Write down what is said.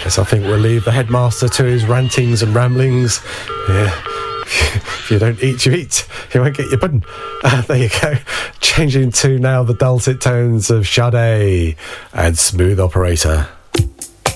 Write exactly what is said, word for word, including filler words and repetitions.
Yes, I think we'll leave the headmaster to his rantings and ramblings. Yeah. If you don't eat, you eat. You won't get your pudding. Uh, there you go. Changing to now the dulcet tones of Sade and Smooth Operator.